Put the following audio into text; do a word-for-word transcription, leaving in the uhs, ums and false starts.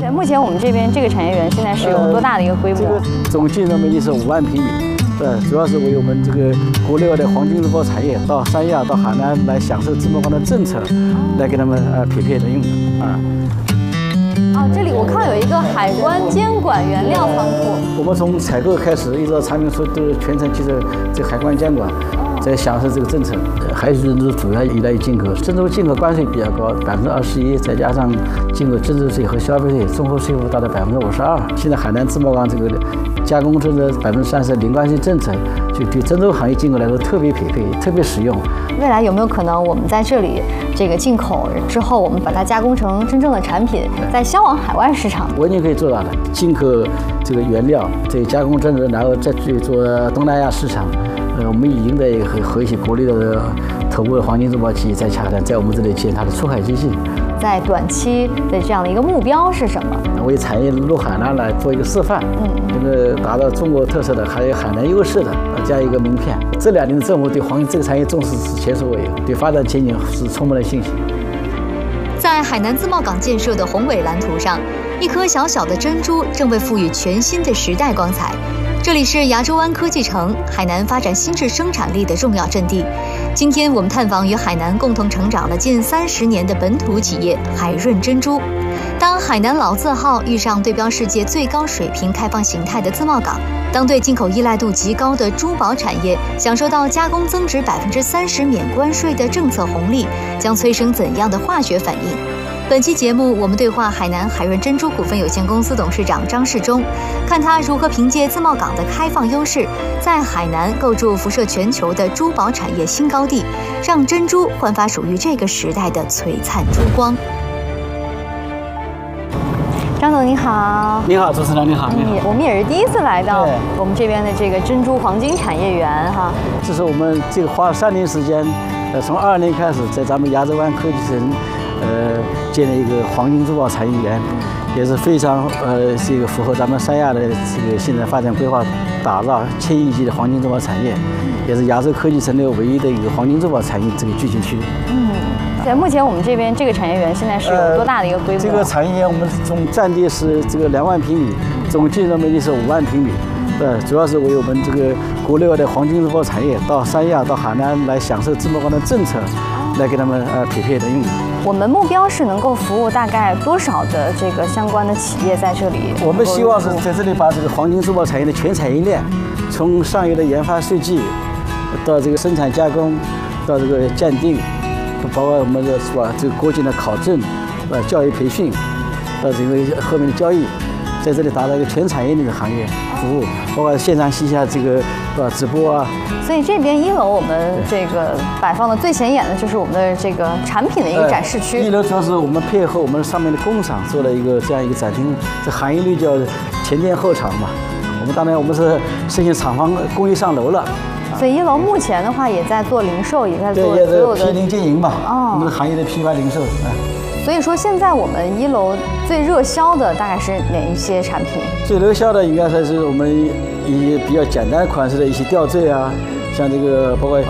对，目前我们这边这个产业园现在是有多大的一个规模？ 呃、这个总建筑面积是五万平米。对，主要是为我们这个国内外的黄金珠宝产业到三亚、到海南来享受自贸港的政策，来给他们呃匹配的用的啊。 哦，这里我看有一个海关监管原料仓库。 我们从采购开始一直到产品出都是全程接受这个海关监管，在享受这个政策。还有珍珠主要依赖于进口，珍珠进口关税比较高，百分之二十一，再加上进口珍珠税和消费税，综合税负达到百分之五十二。现在海南自贸港这个加工珍珠百分之三十零关税政策，就对珍珠行业进口来说特别匹配，特别实用。 未来有没有可能我们在这里这个进口之后，我们把它加工成真正的产品，再销往海外市场？ 完全可以做到的。进口这个原料，这加工珍珠，然后再去做东南亚市场。呃，我们已经在和和一些国内的头部的黄金珠宝企业在洽谈，在我们这里建它的出海基地。 在短期的这样的一个目标是什么？ 为产业入海南来做一个示范，嗯，这个达到中国特色的，还有海南优势的这样一个名片。这两年的政府对黄金这个产业重视是前所未有，对发展前景是充满了信心。 在海南自贸港建设的宏伟蓝图上，一颗小小的珍珠正被赋予全新的时代光彩。这里是牙洲湾科技城，海南发展新质生产力的重要阵地。今天我们探访与海南共同成长了近三十年的本土企业海润珍珠。当海南老字号遇上对标世界最高水平开放形态的自贸港，当对进口依赖度极高的珠宝产业享受到加工增值百分之三十免关税的政策红利，将催生怎样的化学反应？本期节目，我们对话海南海润珍珠股份有限公司董事长张世忠，看他如何凭借自贸港的开放优势，在海南构筑辐射全球的珠宝产业新高地，让珍珠焕发属于这个时代的璀璨珠光。 张总你好。 你好，主持人你好。你好。 嗯，我们也是第一次来到我们这边的这个珍珠黄金产业园哈。 这是我们这个花了三年时间，呃，从二二年开始，在咱们牙洲湾科技城。呃，建立一个黄金珠宝产业园，也是非常呃，这个符合咱们三亚的这个现在发展规划，打造千亿级的黄金珠宝产业，也是亚洲科技城内唯一的一个黄金珠宝产业这个聚集区。 嗯，在目前我们这边这个产业园现在是有多大的一个规模？ 呃、这个产业园我们总占地是这个两万平米，总建筑面积是五万平米。对，主要是为我们这个国内外的黄金珠宝产业到三亚、到海南来享受自贸港的政策，来给他们呃匹配的用的。 我们目标是能够服务大概多少的这个相关的企业在这里？ 我们希望是在这里把这个黄金珠宝产业的全产业链，从上游的研发设计，到这个生产加工，到这个鉴定，包括我们的是吧这个国际的考证，呃教育培训，到这个后面的交易，在这里达到一个全产业链的行业服务，包括线上线下这个是吧直播啊。 所以这边一楼我们这个摆放的最显眼的就是我们的这个产品的一个展示区。 一楼主要是我们配合我们上面的工厂做了一个这样一个展厅，这行业里叫前店后厂嘛。我们当然我们是申请厂房工艺上楼了。 所以一楼目前的话也在做零售，也在做所有的批零经营嘛。 哦， 我们的行业的批发零售。 所以说现在我们一楼最热销的大概是哪一些产品？ 最热销的应该说是我们一些比较简单款式的一些吊坠啊。像这个包括